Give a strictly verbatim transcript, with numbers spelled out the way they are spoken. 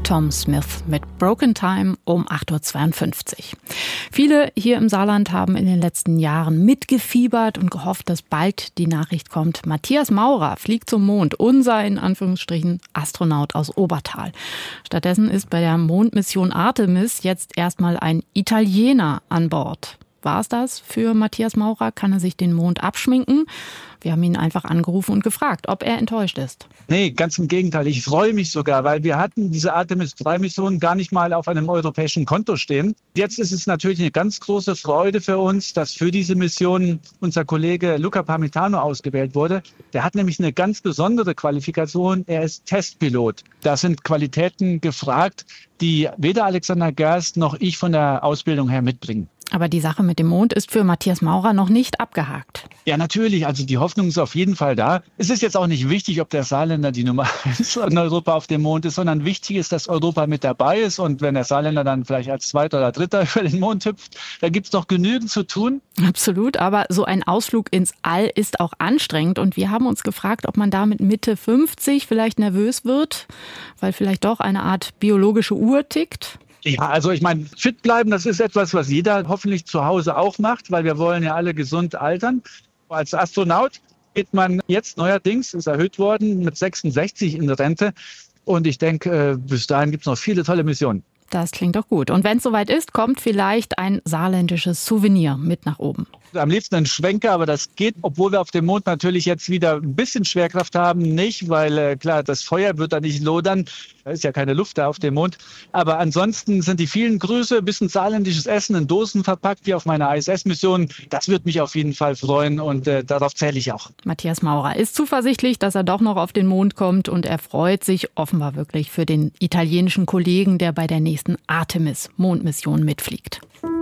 Tom Smith mit Broken Time um acht Uhr zweiundfünfzig. Viele hier im Saarland haben in den letzten Jahren mitgefiebert und gehofft, dass bald die Nachricht kommt: Matthias Maurer fliegt zum Mond, unser in Anführungsstrichen Astronaut aus Obertal. Stattdessen ist bei der Mondmission Artemis jetzt erstmal ein Italiener an Bord. War es das für Matthias Maurer? Kann er sich den Mond abschminken? Wir haben ihn einfach angerufen und gefragt, ob er enttäuscht ist. Nee, ganz im Gegenteil. Ich freue mich sogar, weil wir hatten diese Artemis drei Mission gar nicht mal auf einem europäischen Konto stehen. Jetzt ist es natürlich eine ganz große Freude für uns, dass für diese Mission unser Kollege Luca Parmitano ausgewählt wurde. Der hat nämlich eine ganz besondere Qualifikation. Er ist Testpilot. Da sind Qualitäten gefragt, die weder Alexander Gerst noch ich von der Ausbildung her mitbringen. Aber die Sache mit dem Mond ist für Matthias Maurer noch nicht abgehakt. Ja, natürlich. Also die Hoffnung ist auf jeden Fall da. Es ist jetzt auch nicht wichtig, ob der Saarländer die Nummer eins in Europa auf dem Mond ist, sondern wichtig ist, dass Europa mit dabei ist. Und wenn der Saarländer dann vielleicht als Zweiter oder Dritter über den Mond hüpft, da gibt's doch genügend zu tun. Absolut. Aber so ein Ausflug ins All ist auch anstrengend. Und wir haben uns gefragt, ob man da mit Mitte fünfzig vielleicht nervös wird, weil vielleicht doch eine Art biologische Uhr tickt. Ja, also ich meine, fit bleiben, das ist etwas, was jeder hoffentlich zu Hause auch macht, weil wir wollen ja alle gesund altern. Als Astronaut geht man jetzt neuerdings, ist erhöht worden, mit sechsundsechzig in Rente. Und ich denke, bis dahin gibt es noch viele tolle Missionen. Das klingt doch gut. Und wenn es soweit ist, kommt vielleicht ein saarländisches Souvenir mit nach oben. Am liebsten ein Schwenker, aber das geht, obwohl wir auf dem Mond natürlich jetzt wieder ein bisschen Schwerkraft haben, nicht, weil äh, klar, das Feuer wird da nicht lodern. Da ist ja keine Luft da auf dem Mond. Aber ansonsten sind die vielen Grüße, ein bisschen saarländisches Essen in Dosen verpackt, wie auf meiner I S S-Mission. Das wird mich auf jeden Fall freuen und äh, darauf zähle ich auch. Matthias Maurer ist zuversichtlich, dass er doch noch auf den Mond kommt, und er freut sich offenbar wirklich für den italienischen Kollegen, der bei der nächsten Artemis-Mondmission mitfliegt.